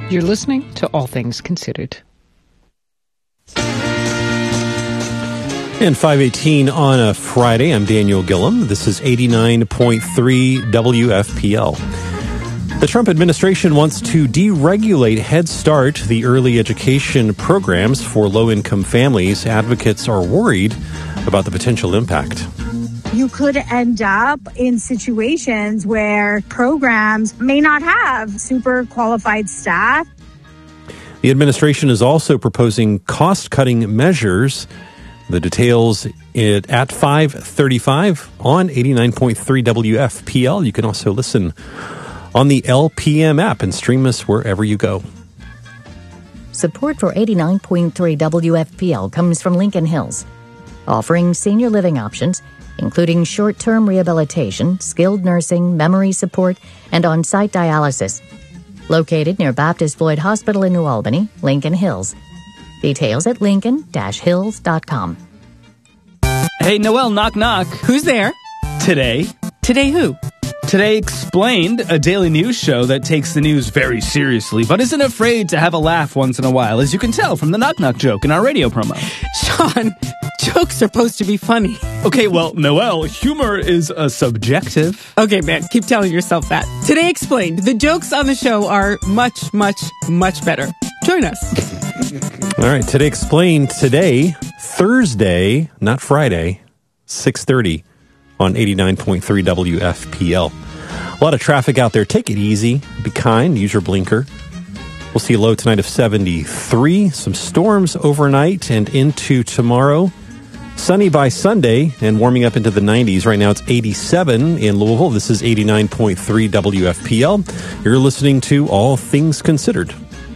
You're listening to All Things Considered. And 5:18 on a Friday, I'm Daniel Gillum. This is 89.3 WFPL. The Trump administration wants to deregulate Head Start, the early education programs for low-income families. Advocates are worried about the potential impact. You could end up in situations where programs may not have super qualified staff. The administration is also proposing cost-cutting measures. The details at 5:35 on 89.3 WFPL. You can also listen on the LPM app and stream us wherever you go. Support for 89.3 WFPL comes from Lincoln Hills, offering senior living options, including short-term rehabilitation, skilled nursing, memory support, and on-site dialysis. Located near Baptist Floyd Hospital in New Albany, Lincoln Hills. Details at lincoln-hills.com. Hey, Noelle, knock, knock. Who's there? Today. Today who? Today Explained, a daily news show that takes the news very seriously, but isn't afraid to have a laugh once in a while, as you can tell from the knock, knock joke in our radio promo. Sean, jokes are supposed to be funny. Okay, well, Noelle, humor is subjective. Okay, man, keep telling yourself that. Today Explained, the jokes on the show are much, much, much better. Join us. All right, Today Explained today, Thursday, not Friday, 6:30 on 89.3 WFPL. A lot of traffic out there. Take it easy. Be kind. Use your blinker. We'll see a low tonight of 73. Some storms overnight and into tomorrow. Sunny by Sunday and warming up into the 90s. Right now it's 87 in Louisville. This is 89.3 WFPL. You're listening to All Things Considered.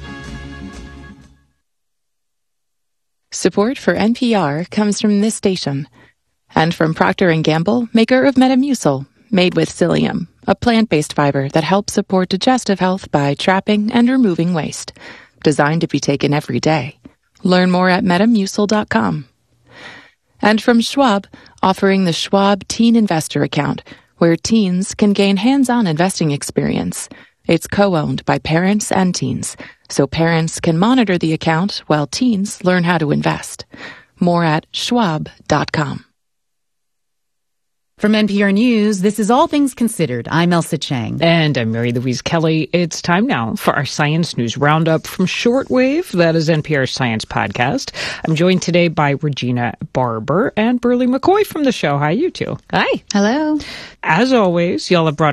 Support for NPR comes from this station and from Procter & Gamble, maker of Metamucil, made with psyllium, a plant-based fiber that helps support digestive health by trapping and removing waste. Designed to be taken every day. Learn more at Metamucil.com. And from Schwab, offering the Schwab Teen Investor Account, where teens can gain hands-on investing experience. It's co-owned by parents and teens, so parents can monitor the account while teens learn how to invest. More at Schwab.com. From NPR News, this is All Things Considered. I'm Elsa Chang. And I'm Mary Louise Kelly. It's time now for our Science News Roundup from Shortwave. That is NPR's Science Podcast. I'm joined today by Regina Barber and Burley McCoy from the show. Hi, you two. Hi. Hello. As always, y'all have brought